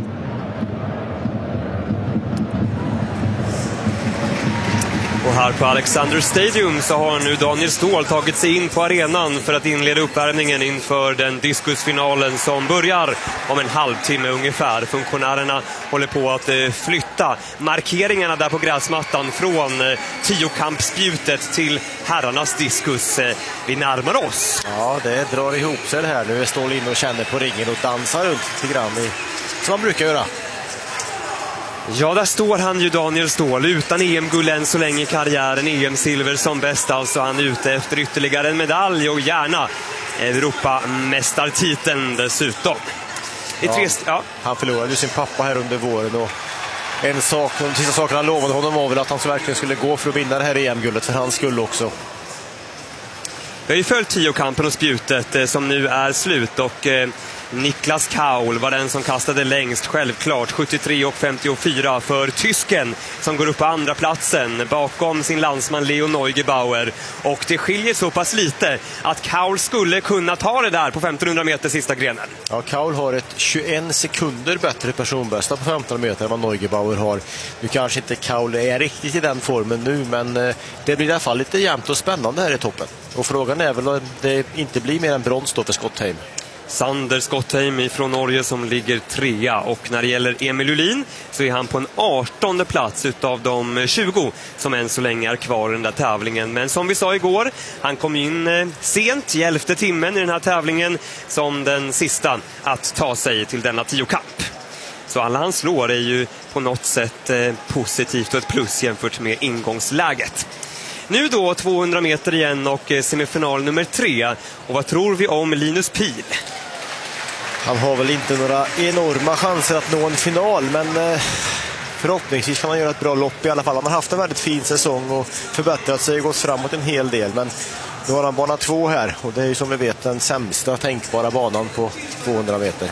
Och här på Alexander Stadium så har nu Daniel Ståhl tagit sig in på arenan för att inleda uppvärmningen inför den diskusfinalen som börjar om en halvtimme ungefär. Funktionärerna håller på att eh, flytta markeringarna där på gräsmattan från eh, tiokampsspjutet till herrarnas diskus. Eh, vi närmar oss. Ja, det drar ihop sig det här. Nu är Ståhl in och känner på ringen och dansar runt lite grann i, som man brukar göra. Ja, där står han ju, Daniel Ståhl, utan E M-guld än så länge i karriären. E M-silver som bäst, alltså han är ute efter ytterligare en medalj och gärna Europamästartiteln dessutom. I ja, tre... ja. Han förlorade ju sin pappa här under våren, och en sak, de sista sakerna han lovade honom var väl att han så verkligen skulle gå för att vinna det här E M-guldet för hans skull också. Vi har ju följt tiokampen och spjutet eh, som nu är slut, och eh, Niklas Kaul var den som kastade längst, självklart sjuttiotre och femtiofyra för tysken som går upp på andra platsen bakom sin landsman Leo Neugebauer, och det skiljer så pass lite att Kaul skulle kunna ta det där på femtonhundra meter sista grenen. Ja, Kaul har ett tjugoen sekunder bättre personbästa på femtonhundra meter än vad Neugebauer har. Nu kanske inte Kaul är riktigt i den formen nu, men eh, det blir i alla fall lite jämnt och spännande här i toppen, och frågan är väl om det inte blir mer än brons då för Skottheim. Sander Skottheim från Norge som ligger trea, och när det gäller Emil Ulin så är han på en artonde plats utav de tjugo som än så länge är kvar i den där tävlingen. Men som vi sa igår, han kom in sent i elfte timmen i den här tävlingen som den sista att ta sig till denna tiokamp. Så alla han slår är ju på något sätt eh, positivt och ett plus jämfört med ingångsläget. Nu då tvåhundra meter igen och semifinal nummer tre. Och vad tror vi om Linus Pihl? Han har väl inte några enorma chanser att nå en final, men eh, förhoppningsvis kan han göra ett bra lopp i alla fall. Han har haft en väldigt fin säsong och förbättrat sig och gått framåt en hel del, men nu har han bana två här och det är ju som vi vet den sämsta tänkbara banan på tvåhundra meter.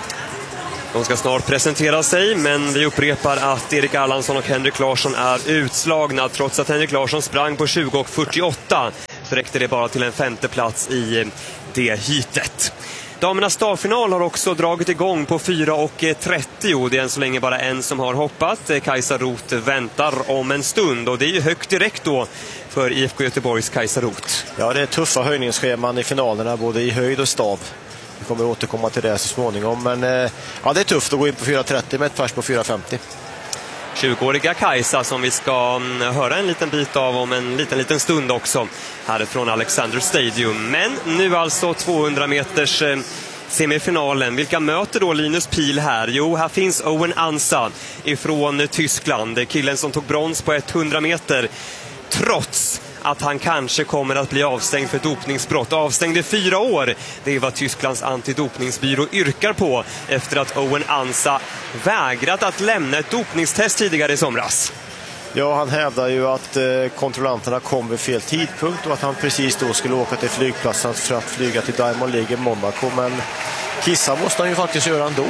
De ska snart presentera sig, men vi upprepar att Erik Erlandsson och Henrik Larsson är utslagna. Trots att Henrik Larsson sprang på tjugo fyrtioåtta så räckte det bara till en femte plats i det hitet. Damernas stavfinal har också dragit igång på fyra trettio. Det är än så länge bara en som har hoppat. Kajsa Roth väntar om en stund och det är ju högt direkt då för I F K Göteborgs Kajsa Roth. Ja, det är tuffa höjningsscheman i finalerna både i höjd och stav. Vi kommer att återkomma till det så småningom, men eh, ja, det är tufft att gå in på fyra trettio med ett färs på fyra femtio. tjugoåriga Kajsa som vi ska höra en liten bit av om en liten liten stund också härifrån Alexander Stadium. Men nu alltså tvåhundra meters eh, semifinalen. Vilka möter då Linus Pihl här? Jo, här finns Owen Ansa ifrån Tyskland. Killen som tog brons på hundra meter trots att han kanske kommer att bli avstängd för dopningsbrott. Avstängd i fyra år. Det är vad Tysklands antidopningsbyrå yrkar på efter att Owen Ansa vägrat att lämna ett dopningstest tidigare i somras. Ja, han hävdar ju att eh, kontrollanterna kom vid fel tidpunkt och att han precis då skulle åka till flygplatsen för att flyga till Diamond League i Monaco, men kissa måste han ju faktiskt göra ändå.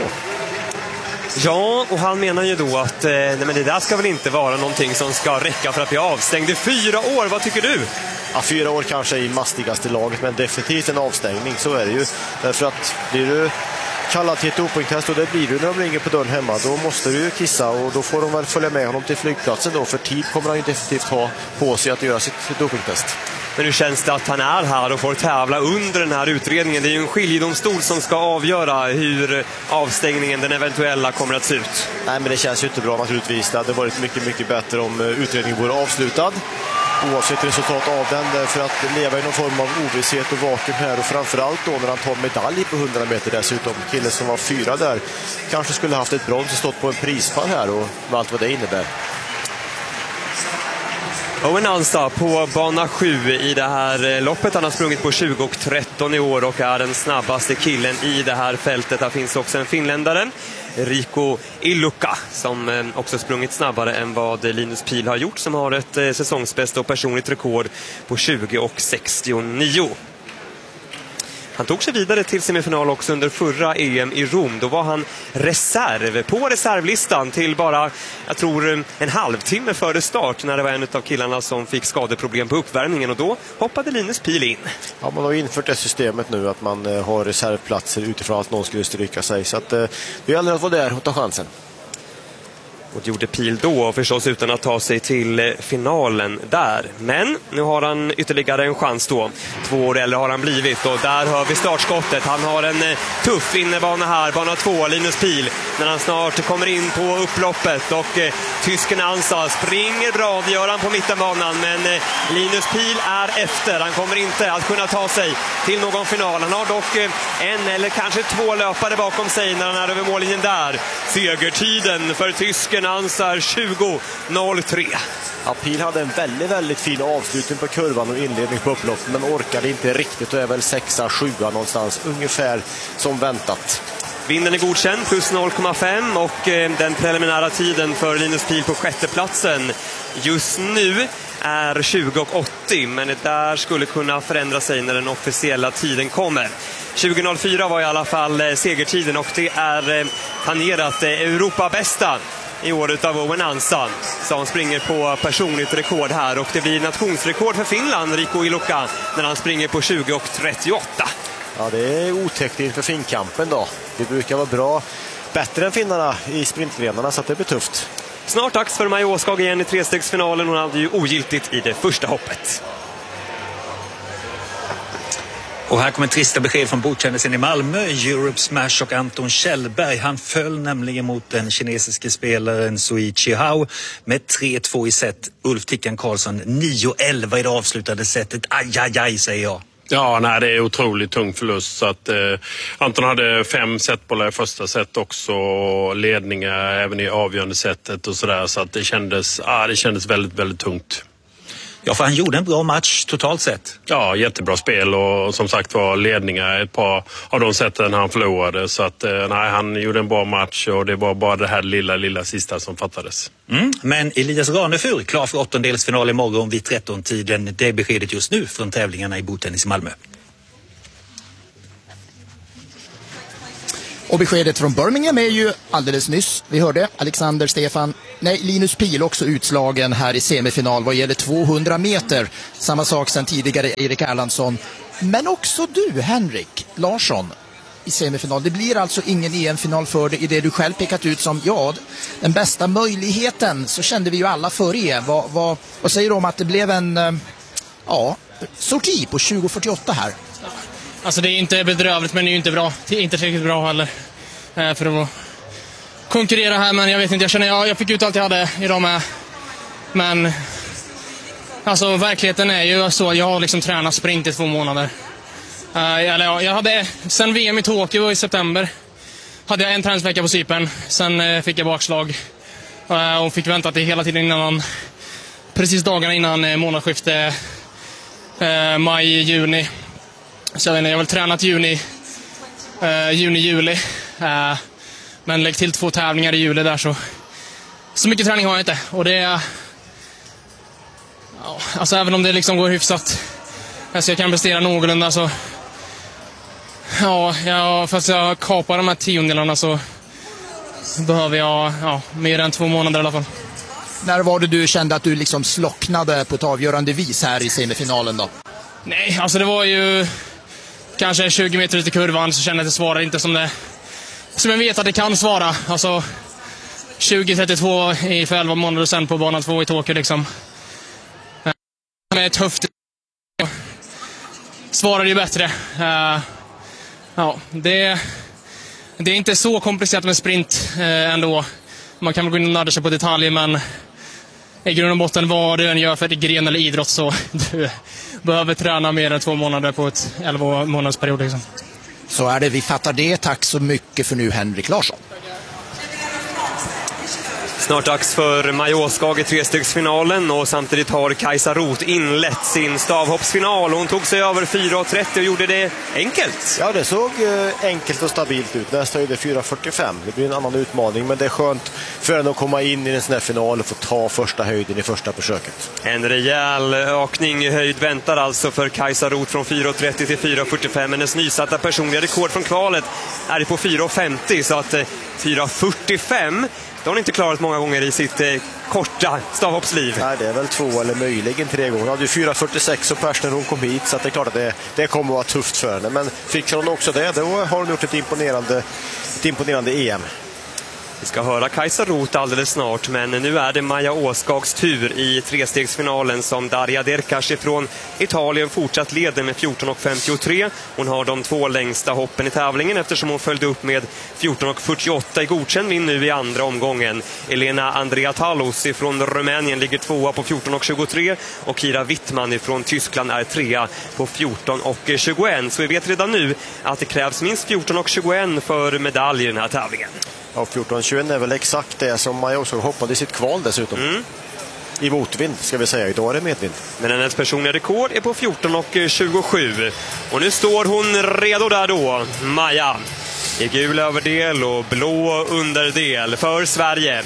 Ja, och han menar ju då att eh, nej, men det där ska väl inte vara någonting som ska räcka för att bli avstängd i fyra år. Vad tycker du? Ja, fyra år kanske är i mastigaste laget, men definitivt en avstängning, så är det ju. Därför att blir du kallad till ett dopingtest, och det blir du när de ringer på dörren hemma, då måste du kissa och då får de väl följa med honom till flygplatsen då, för tid kommer han ju definitivt ha på sig att göra sitt dopingtest. Men nu känns det att han är här och får tävla under den här utredningen. Det är ju en skiljedomstol som ska avgöra hur avstängningen, den eventuella, kommer att se ut. Nej, men det känns ju inte bra naturligtvis. Det hade varit mycket, mycket bättre om utredningen vore avslutad, oavsett resultat av den, för att leva i någon form av ovisshet och vakuum här, och framförallt då när han tar medalj på hundra meter dessutom. Killen som var fyra där kanske skulle haft ett brons och stått på en prispall här, och med allt vad det innebär. Owen Ansa på bana sju i det här loppet. Han har sprungit på tjugo tretton i år och är den snabbaste killen i det här fältet. Här finns också en finländare, Rico Ilukka, som också sprungit snabbare än vad Linus Pihl har gjort, som har ett säsongsbästa och personligt rekord på tjugo sextionio. Han tog sig vidare till semifinal också under förra E M i Rom. Då var han reserv på reservlistan till bara, jag tror, en halvtimme före start, när det var en av killarna som fick skadeproblem på uppvärmningen, och då hoppade Linus Pihl in. Ja, man har infört det systemet nu att man har reservplatser utifrån att någon skulle stryka sig, så att det gäller att vara där och ta chansen. Och det gjorde Pihl då, förstås utan att ta sig till finalen där. Men nu har han ytterligare en chans då. Två år äldre har han blivit, och där hör vi startskottet. Han har en tuff innebana här, bana två, Linus Pihl, när han snart kommer in på upploppet. Och eh, tysken Ansa springer bra, det gör han på mittenbanan. Men eh, Linus Pihl är efter. Han kommer inte att kunna ta sig till någon final. Han har dock eh, en eller kanske två löpare bakom sig när han är över mållinjen där. Segertiden för tysken Ansa tjugo noll tre. Ja, Pihl hade en väldigt, väldigt fin avslutning på kurvan och inledning på upploppet, men orkade inte riktigt och är väl sexa, sjua någonstans, ungefär som väntat. Vinden är godkänd, plus noll komma fem, och eh, den preliminära tiden för Linus Pihl på sjätteplatsen just nu är tjugo åttio, men det där skulle kunna förändra sig när den officiella tiden kommer. tjugo noll fyra var i alla fall eh, segertiden, och det är eh, planerat eh, Europa bästa i året av Owen Ansa, som springer på personligt rekord här, och det blir nationsrekord för Finland, Rico Ilukka, när han springer på tjugo trettioåtta. Ja, det är otäckt inför finkampen då. Det brukar vara bra, bättre än finnarna i sprintgrenarna, så att det blir tufft. Snart dags för Maja Åskag igen i trestegsfinalen. Hon hade ju ogiltigt i det första hoppet. Och här kommer trista besked från bordkändisen i Malmö. Europe Smash och Anton Kjellberg. Han föll nämligen mot den kinesiske spelaren Sui Chihao med tre två i set. Ulf Tickan Karlsson nio elva i det avslutade setet. Aj, aj, aj, säger jag. Ja, nej, det är otroligt tung förlust. Så att, eh, Anton hade fem setbollar i första set också, ledningar även i avgörande setet och sådär. Så att det kändes, ah, det kändes väldigt, väldigt tungt. Ja, för han gjorde en bra match totalt sett. Ja, jättebra spel och som sagt var ledningar ett par av de sätten han förlorade. Så att nej, han gjorde en bra match och det var bara det här lilla, lilla sista som fattades. Mm. Men Elias Ranefur klar för åttondelsfinal imorgon vid tretton-tiden. Det är beskedet just nu från tävlingarna i bordtennis i Malmö. Och beskedet från Birmingham är ju alldeles nyss. Vi hörde Alexander Stefan, nej Linus Pihl också utslagen här i semifinal vad gäller tvåhundra meter. Samma sak sedan tidigare Erik Erlandsson. Men också du Henrik Larsson i semifinal. Det blir alltså ingen E M-final för dig i det du själv pekat ut som ja, den bästa möjligheten. Så kände vi ju alla för er. Vad, vad, vad säger du om att det blev en ja, sorti på tjugo fyrtioåtta här? Alltså det är inte bedrövligt men det är ju inte bra. Det är inte tillräckligt bra heller eh, för att konkurrera här. Men jag vet inte, jag känner jag, jag fick ut allt jag hade idag med. Men alltså verkligheten är ju så. Jag har liksom tränat sprint i två månader. Eh, eller ja, jag hade, sen V M i Tokyo i september hade jag en träningsvecka på Cypern. Sen eh, fick jag bakslag eh, och fick vänta till hela tiden innan, precis dagarna innan eh, månadsskifte eh, maj-juni. Så jag vet inte, jag har väl tränat juni, eh, juni, juli. Eh, men lägg till två tävlingar i juli där så. Så mycket träning har jag inte. Och det är, ja, alltså även om det liksom går hyfsat. Alltså jag kan prestera någorlunda så. Ja, jag, fast jag kapar de här tiondelarna så behöver jag ja, mer än två månader i alla fall. När var det du kände att du liksom slocknade på ett avgörande vis här i semifinalen då? Nej, alltså det var ju kanske tjugo meter ut i kurvan så kände jag att det svarade inte som det som jag vet att det kan svara. Alltså tjugo trettiotvå i för elva månader sen på banan två i Tokyo liksom. Med tufft svarade ju bättre. Uh, ja, det det är inte så komplicerat med sprint uh, ändå. Man kan väl gå in och nörda sig på detaljer men i grund och botten vad du än gör för gren eller idrott så du behöver träna mer än två månader på ett elva månaders period liksom. Så är det, vi fattar det. Tack så mycket för nu Henrik Larsson. Snart dags för Maja Åskag i trestegsfinalen och samtidigt har Kajsa Roth inlett sin stavhoppsfinal. Hon tog sig över fyra trettio och gjorde det enkelt. Ja, det såg enkelt och stabilt ut. Nästa är det fyra fyrtiofem. Det blir en annan utmaning, men det är skönt för henne att komma in i en sån här final och få ta första höjden i första försöket. En rejäl ökning i höjd väntar alltså för Kajsa Roth från fyra trettio till fyra fyrtiofem. Hennes nysatta personliga rekord från kvalet är på fyra femtio så att fyra fyrtiofem det har hon inte klarat många gånger i sitt eh, korta stavhoppsliv. Nej, det är väl två eller möjligen tre gånger. Hon hade ju fyra fyrtiosex och pers när hon kom hit så att det är klart att det, det kommer att vara tufft för henne. Men fixar hon också det, då har hon gjort ett imponerande, ett imponerande E M. Vi ska höra Kajsa Roth alldeles snart, men nu är det Maja Åskags tur i trestegsfinalen som Darja Derkash från Italien fortsatt leder med fjorton femtiotre. Hon har de två längsta hoppen i tävlingen eftersom hon följde upp med fjorton fyrtioåtta i godkänd vinn nu i andra omgången. Elena Andreatalos från Rumänien ligger tvåa på fjorton tjugotre och Kira Wittman från Tyskland är trea på fjorton tjugoett. Så vi vet redan nu att det krävs minst fjorton tjugoett för medalj i den här tävlingen. Ja, fjorton tjugoett är väl exakt det som Maja också hoppade i sitt kval dessutom. Mm. I motvind ska vi säga, idag är det medvind. Men hennes personliga rekord är på fjorton tjugosju. Och nu står hon redo där då, Maja. I gul överdel och blå underdel för Sverige.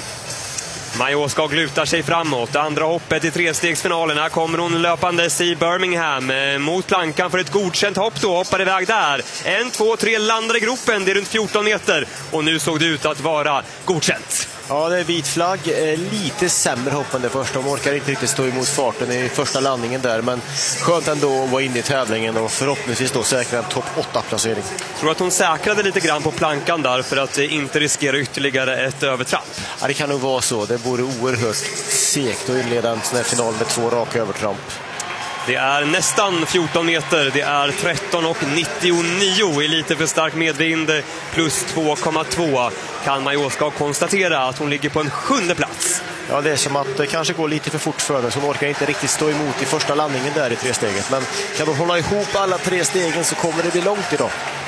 Maja Åskag lutar sig framåt. Andra hoppet i trestegsfinalen. Här kommer hon löpandes i Birmingham mot plankan för ett godkänt hopp då. Hoppar iväg där. En, två, tre landar i gropen. Det är runt fjorton meter. Och nu såg det ut att vara godkänt. Ja, det är vit flagg. Lite sämre hopp än det första. De orkar inte riktigt stå emot farten i första landningen där. Men skönt ändå att vara inne i tävlingen och förhoppningsvis då säkra en topp åtta placering. Jag tror att hon säkrade lite grann på plankan där för att inte riskera ytterligare ett övertramp. Ja, det kan nog vara så. Det vore oerhört segt att inleda en sån här final med två raka övertramp. Det är nästan fjorton meter, det är tretton nittionio i lite för stark medvind plus två komma två. Kan Maja Åskag konstatera att hon ligger på en sjunde plats. Ja, det är som att det kanske går lite för fort för henne så hon orkar inte riktigt stå emot i första landningen där i tre steget. Men kan hon hålla ihop alla tre stegen så kommer det bli långt idag.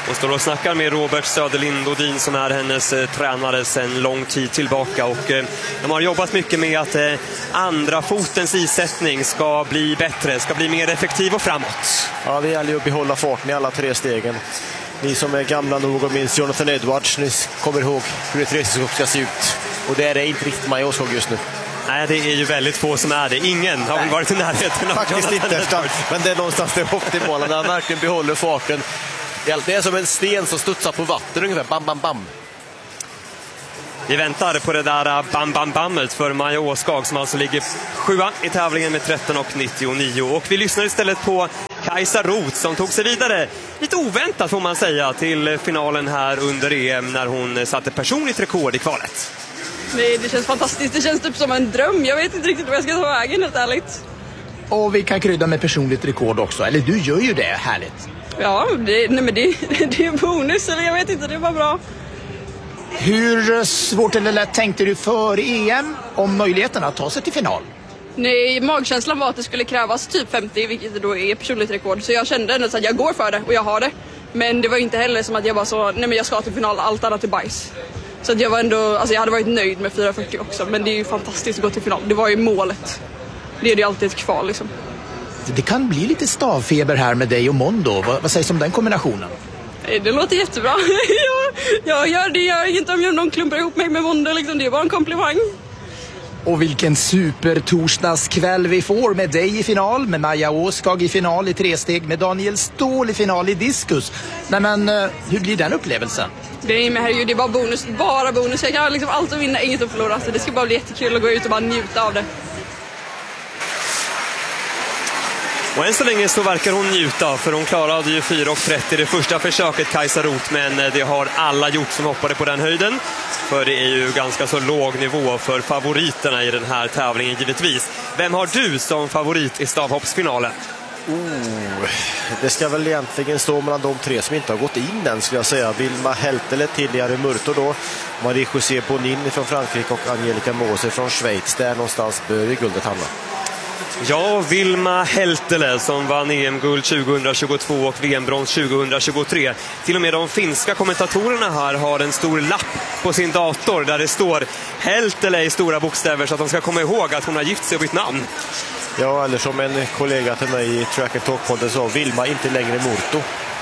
och står och snackar med Robert Söderlind Odin som är hennes eh, tränare sedan lång tid tillbaka. Och eh, de har jobbat mycket med att eh, andra fotens isättning ska bli bättre, ska bli mer effektiv och framåt. Ja, det gäller ju att behålla farten i alla tre stegen. Ni som är gamla nog och minns Jonathan Edwards, ni kommer ihåg hur ett racingskap ska se ut. Och det är det inte riktigt Maja Åskog just nu. Nej, det är ju väldigt få som är det. Ingen har väl varit i närheten av faktiskt inte, efter, men det är någonstans det optimala när han verkligen behåller farten. Det är som en sten som studsar på vatten ungefär. Bam, bam, bam. Vi väntar på det där bam, bam, bammet för Maja Åskog som alltså ligger sjua i tävlingen med tretton och nittionio. Och vi lyssnar istället på Kajsa Roth som tog sig vidare, lite oväntat får man säga, till finalen här under E M när hon satte personligt rekord i kvalet. Nej, det känns fantastiskt. Det känns typ som en dröm. Jag vet inte riktigt vad jag ska ta vägen, helt ärligt. Och vi kan krydda med personligt rekord också. Eller du gör ju det, härligt. Ja, det, nej, men det, det är bonus. Eller jag vet inte, det var bra. Hur svårt eller lätt tänkte du för E M om möjligheten att ta sig till final? Nej, magkänslan var att det skulle krävas typ femtio, vilket då är personligt rekord. Så jag kände ändå att jag går för det och jag har det. Men det var inte heller som att jag bara så, nej men jag ska till final, allt annat är bajs. Så att jag var ändå, alltså jag hade varit nöjd med fyra fyrtio också. Men det är ju fantastiskt att gå till final. Det var ju målet. Det är ju alltid ett kval liksom. Det kan bli lite stavfeber här med dig och Mondo. Vad, vad sägs om den kombinationen? Det låter jättebra. jag, jag gör det, jag gör inte om någon klumpar ihop mig med Mondo liksom. Det är bara en komplimang. Och vilken supertorsdagskväll vi får med dig i final, med Maja Åskog i final i tresteg, med Daniel Ståhl i final i diskus. Nej men, hur blir den upplevelsen? Det är, men herregud, det är bara bonus, bara bonus. Jag kan liksom alltid vinna, inget att förlora. Så det ska bara bli jättekul att gå ut och bara njuta av det. Och än så länge så verkar hon njuta, för hon klarade ju fyra trettio det första försöket, Kajsa Roth, men det har alla gjort som hoppade på den höjden. För det är ju ganska så låg nivå för favoriterna i den här tävlingen givetvis. Vem har du som favorit i stavhoppsfinalen? Oh, det ska väl egentligen stå mellan de tre som inte har gått in än, skulle jag säga. Vilma Heltele, tidigare Murto då, Marie-José Bonin från Frankrike och Angelica Moser från Schweiz. Där någonstans bör guldet hamna. Ja, Vilma Heltele som vann E M-guld tjugohundratjugotvå och V M-brons tjugohundratjugotre. Till och med de finska kommentatorerna här har en stor lapp på sin dator där det står Heltele i stora bokstäver, så att de ska komma ihåg att hon har gift sig och bytt namn. Ja, eller som en kollega till mig i Track and Talk-podden sa, Vilma inte längre Murto.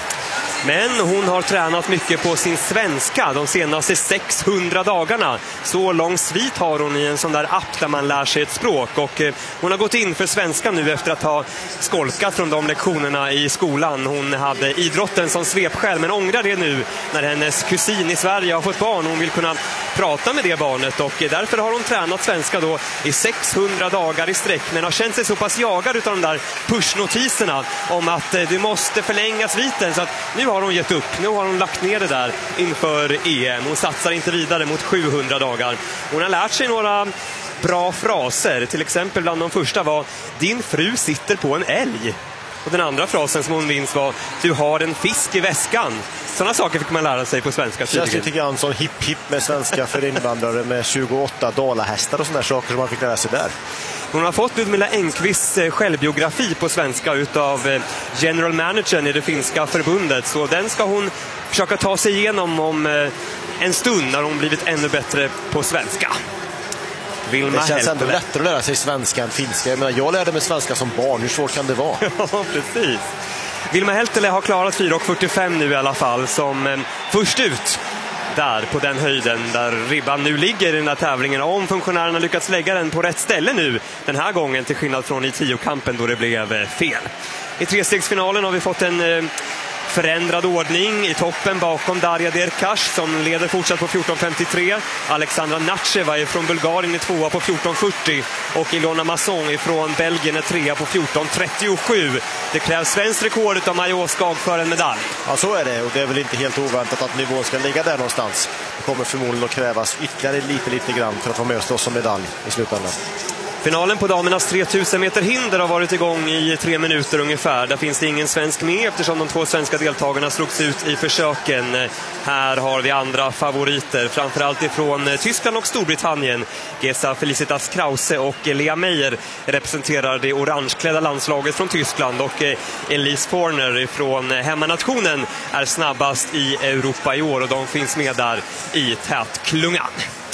Men hon har tränat mycket på sin svenska de senaste sexhundra dagarna. Så lång svit har hon i en sån där app där man lär sig ett språk. Och eh, hon har gått in för svenska nu efter att ha skolkat från de lektionerna i skolan. Hon hade idrotten som svepskäl, men ångrar det nu när hennes kusin i Sverige har fått barn. Hon vill kunna prata med det barnet, och eh, därför har hon tränat svenska då i sexhundra dagar i sträck. Men har känt sig så pass jagad utav de där pushnotiserna om att eh, du måste förlänga sviten, så att nu har hon gett upp. Nu har hon lagt ner det där inför E M. Hon satsar inte vidare mot sjuhundra dagar. Hon har lärt sig några bra fraser. Till exempel bland de första var: din fru sitter på en älg. Och den andra frasen som hon minns var: du har en fisk i väskan. Sådana saker fick man lära sig på svenska. Det känns lite grann som hipp-hipp med svenska för invandrare med tjugoåtta dalahästar och sådana saker som man fick lära sig där. Hon har fått Ludmilla Engqvists självbiografi på svenska utav general managern i det finska förbundet. Så den ska hon försöka ta sig igenom om en stund när hon blivit ännu bättre på svenska. Vilma det känns Heltele. ändå lättare att lära sig svenska än finska. Jag menar, jag lärde mig svenska som barn. Hur svårt kan det vara? Ja, precis. Vilma Heltele har klarat fyra fyrtiofem nu i alla fall som eh, först ut där på den höjden där ribban nu ligger i den här tävlingen. Om funktionärerna lyckats lägga den på rätt ställe nu den här gången, till skillnad från i tio-kampen då det blev eh, fel. I trestegsfinalen har vi fått en eh, förändrad ordning. I toppen bakom Darja Derkash som leder fortsatt på fjorton femtiotre. Alexandra Natcheva från Bulgarien är tvåa på fjorton fyrtio. Och Ilona Masson från Belgien är trea på fjorton trettiosju. Det krävs svensk rekord av Maja Åskog för en medalj. Ja, så är det. Och det är väl inte helt oväntat att nivån ska ligga där någonstans. Det kommer förmodligen att krävas ytterligare lite, lite grann för att få med oss som medalj i slutändan. Finalen på damernas tre tusen meter hinder har varit igång i tre minuter ungefär. Där finns det ingen svensk med eftersom de två svenska deltagarna slogs ut i försöken. Här har vi andra favoriter, framförallt ifrån Tyskland och Storbritannien. Gesa Felicitas Krause och Lea Meyer representerar det orangeklädda landslaget från Tyskland. Och Elise Forner från hemmanationen är snabbast i Europa i år och de finns med där i tätklungan.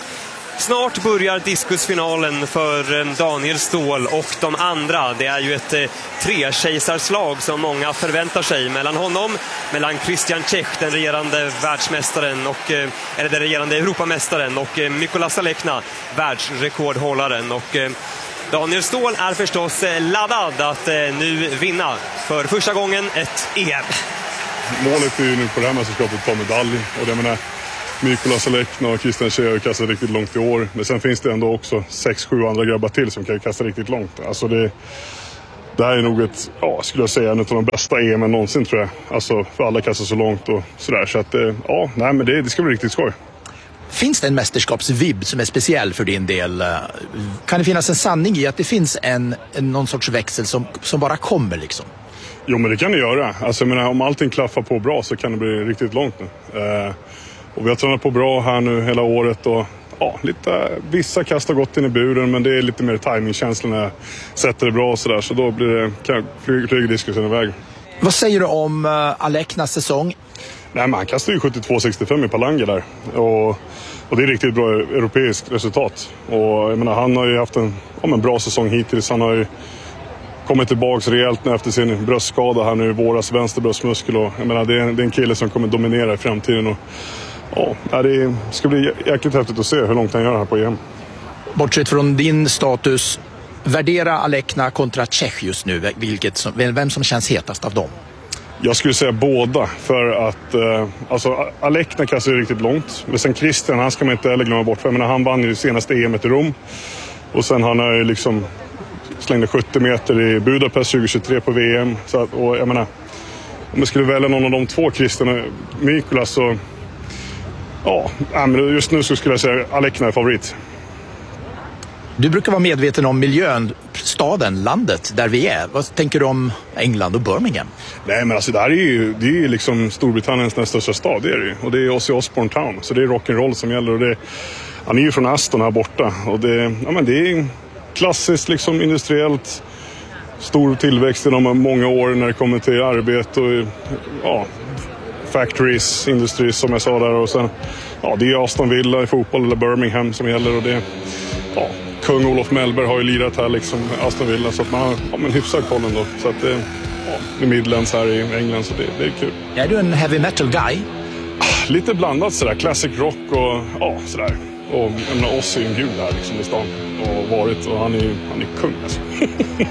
Snart börjar diskusfinalen för Daniel Ståhl och de andra. Det är ju ett eh, tre-kejsarslag som många förväntar sig mellan honom, mellan Christian Czech, den regerande världsmästaren och, eh, eller den regerande Europamästaren, och eh, Mykola Salekna, världsrekordhållaren. Och eh, Daniel Ståhl är förstås eh, laddad att eh, nu vinna för första gången ett E M. Målet är ju nu på det här mästerskapet att ta medalj, och det menar Mykola Salekna och Christian Czech har kastat riktigt långt i år. Men sen finns det ändå också sex sju andra grabbar till som kan kasta riktigt långt. Alltså det, det här är nog ett, ja, skulle jag säga, en av de bästa E M någonsin tror jag. Alltså för alla kastar så långt och sådär. Så att, ja, nej men det, det ska bli riktigt skoj. Finns det en mästerskapsvibb som är speciell för din del? Kan det finnas en sanning i att det finns en, en någon sorts växel som, som bara kommer liksom? Jo, men det kan det göra. Alltså jag menar, om allting klaffar på bra så kan det bli riktigt långt nu. Eh, Och vi har tränat på bra här nu hela året och ja, lite, vissa kast har gått in i buren, men det är lite mer timingkänsla när jag sätter det bra och sådär, så då blir det, kan flyger diskusen iväg. Vad säger du om uh, Aleknas säsong? Nej, men han kastar ju sjuttiotvå sextiofem i Palanga där och, och det är riktigt bra europeiskt resultat. Och jag menar, han har ju haft en, ja, en bra säsong hittills. Han har ju kommit tillbaka rejält efter sin bröstskada här nu i våras, vänster bröstmuskel, och jag menar, det är, det är en kille som kommer dominera i framtiden. Och ja, det ska bli jäkligt häftigt att se hur långt han gör här på E M. Bortsett från din status, värdera Alekna kontra Czech just nu. Vilket som, vem som känns hetast av dem? Jag skulle säga båda, för att eh, alltså, Alekna kastar riktigt långt. Men sen Christian, han ska man inte heller glömma bort. För jag menar, han vann ju senaste E M-et i Rom. Och sen han har ju liksom slängde sjuttio meter i Budapest tjugohundratjugotre på V M. Så att, och jag menar, om jag skulle välja någon av de två, Christian och Mykola, så ja, men just nu så skulle jag säga Alekna är favorit. Du brukar vara medveten om miljön, staden, landet där vi är. Vad tänker du om England och Birmingham? Nej, men alltså det här är ju, det är ju liksom Storbritanniens nästa största stad, det är det ju. Och det är Ozzy Osbourne Town, så det är rock'n'roll som gäller. Och det, han är ju från Aston här borta. Och det, ja, men det är klassiskt liksom industriellt, stor tillväxt inom många år när det kommer till arbete och ja, factories, industries som jag sa där, och sen ja, det är Aston Villa i fotboll eller Birmingham som gäller, och det ja, kung Olof Mellberg har ju lirat här liksom, Aston Villa, så att man har ja, men hyfsad koll ändå, så att det ja, är Midlands här i England, så det, det är kul. Är du en heavy metal guy? Ah, lite blandat sådär, classic rock och ja, sådär, och jag menar, Ozzy är en gud här liksom i stan och varit, och han är han är kung alltså.